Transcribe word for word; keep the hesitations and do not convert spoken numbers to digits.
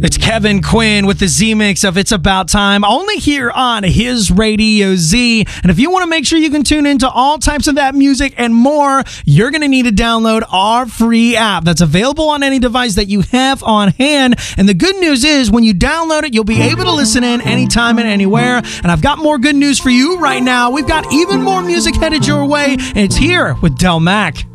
It's Kevin Quinn with the Z-Mix of It's About Time, only here on His Radio Z. And if you want to make sure you can tune into all types of that music and more, you're going to need to download our free app that's available on any device that you have on hand. And the good news is when you download it, you'll be able to listen in anytime and anywhere. And I've got more good news for you right now. We've got even more music headed your way, and it's here with Del Mac.